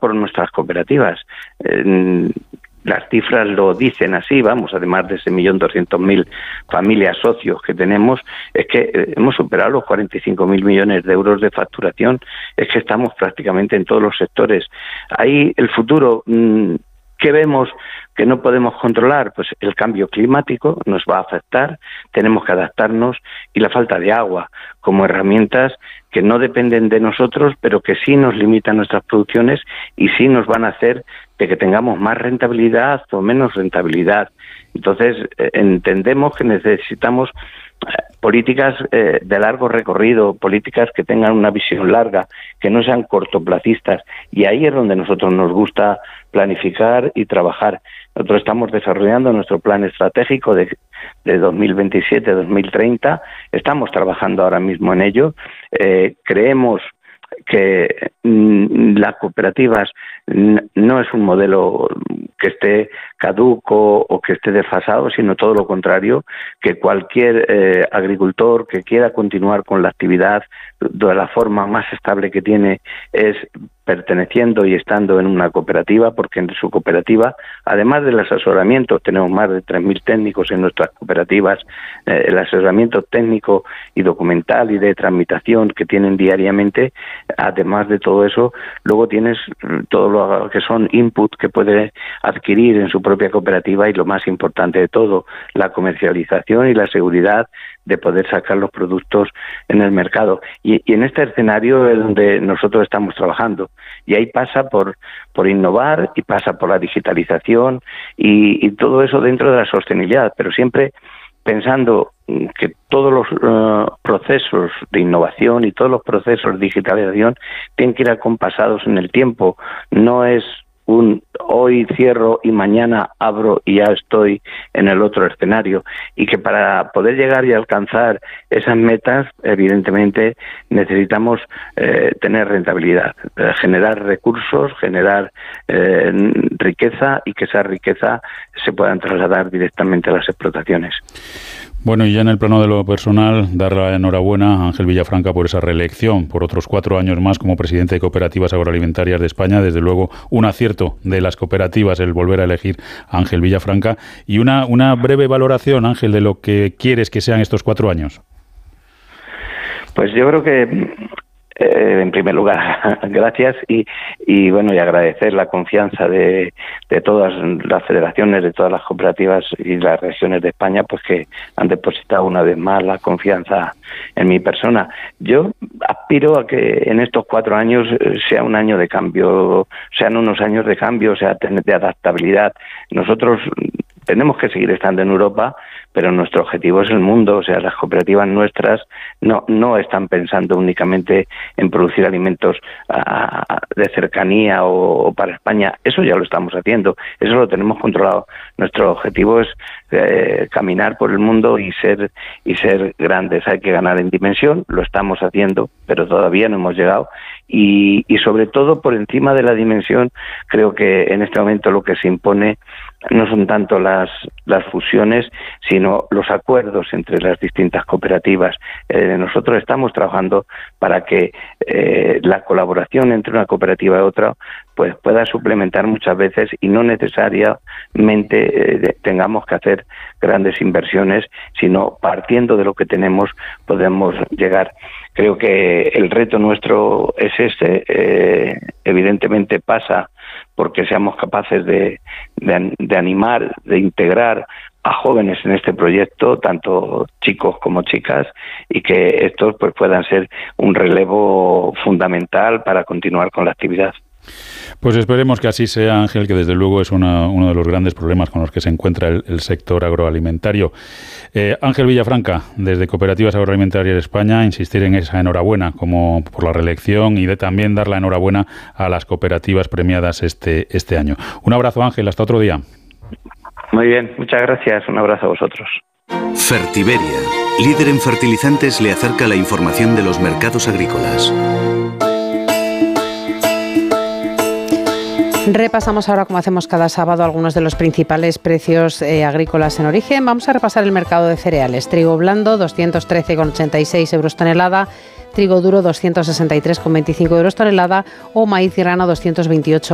con nuestras cooperativas. Las cifras lo dicen así, vamos, además de ese 1.200.000 familias socios que tenemos, es que hemos superado los 45.000 millones de euros de facturación, es que estamos prácticamente en todos los sectores. Ahí el futuro, ¿qué vemos que no podemos controlar? Pues el cambio climático nos va a afectar, tenemos que adaptarnos, y la falta de agua como herramientas que no dependen de nosotros, pero que sí nos limitan nuestras producciones y sí nos van a hacer de que tengamos más rentabilidad o menos rentabilidad. Entonces, entendemos que necesitamos políticas de largo recorrido, políticas que tengan una visión larga, que no sean cortoplacistas, y ahí es donde nosotros nos gusta planificar y trabajar. Nosotros estamos desarrollando nuestro plan estratégico de 2027-2030, estamos trabajando ahora mismo en ello. Creemos que las cooperativas no es un modelo que esté caduco o que esté desfasado, sino todo lo contrario, que cualquier agricultor que quiera continuar con la actividad de la forma más estable que tiene es perteneciendo y estando en una cooperativa, porque en su cooperativa, además del asesoramiento, tenemos más de 3.000 técnicos en nuestras cooperativas, el asesoramiento técnico y documental y de tramitación que tienen diariamente. Además de todo eso, luego tienes todo lo que son input que puede adquirir en su propia cooperativa, y lo más importante de todo, la comercialización y la seguridad de poder sacar los productos en el mercado. Y en este escenario es donde nosotros estamos trabajando. Y ahí pasa por innovar, y pasa por la digitalización y todo eso dentro de la sostenibilidad, pero siempre pensando que todos los procesos de innovación y todos los procesos de digitalización tienen que ir acompasados en el tiempo. No es un hoy cierro y mañana abro y ya estoy en el otro escenario, y que para poder llegar y alcanzar esas metas, evidentemente necesitamos tener rentabilidad, generar recursos, generar riqueza, y que esa riqueza se puedan trasladar directamente a las explotaciones. Bueno, y ya en el plano de lo personal, dar la enhorabuena a Ángel Villafranca por esa reelección, por otros 4 años más como presidente de Cooperativas Agroalimentarias de España. Desde luego, un acierto de las cooperativas el volver a elegir a Ángel Villafranca. Y una breve valoración, Ángel, de lo que quieres que sean estos 4 años. Pues yo creo que en primer lugar, gracias y bueno, y agradecer la confianza de todas las federaciones, de todas las cooperativas y las regiones de España, pues que han depositado una vez más la confianza en mi persona. Yo aspiro a que en estos 4 años sea un año de cambio, sean unos años de cambio, sea de adaptabilidad. Nosotros tenemos que seguir estando en Europa, pero nuestro objetivo es el mundo. O sea, las cooperativas nuestras no están pensando únicamente en producir alimentos de cercanía o para España. Eso ya lo estamos haciendo, eso lo tenemos controlado. Nuestro objetivo es caminar por el mundo y ser grandes. Hay que ganar en dimensión, lo estamos haciendo, pero todavía no hemos llegado. Y sobre todo, por encima de la dimensión, creo que en este momento lo que se impone no son tanto las fusiones, sino los acuerdos entre las distintas cooperativas. Nosotros estamos trabajando para que la colaboración entre una cooperativa y otra pues pueda suplementar muchas veces, y no necesariamente tengamos que hacer grandes inversiones, sino partiendo de lo que tenemos podemos llegar. Creo que el reto nuestro es evidentemente pasa porque seamos capaces de animar, de integrar a jóvenes en este proyecto, tanto chicos como chicas, y que estos pues puedan ser un relevo fundamental para continuar con la actividad. Pues esperemos que así sea, Ángel, que desde luego es uno de los grandes problemas con los que se encuentra el sector agroalimentario. Ángel Villafranca, desde Cooperativas Agroalimentarias de España, insistir en esa enhorabuena como por la reelección, y de también dar la enhorabuena a las cooperativas premiadas este año. Un abrazo, Ángel, hasta otro día. Muy bien, muchas gracias, un abrazo a vosotros. Fertiberia, líder en fertilizantes, le acerca la información de los mercados agrícolas. Repasamos ahora, como hacemos cada sábado, algunos de los principales precios agrícolas en origen. Vamos a repasar el mercado de cereales. Trigo blando, 213,86 euros tonelada. Trigo duro, 263,25 euros tonelada. O maíz grano, 228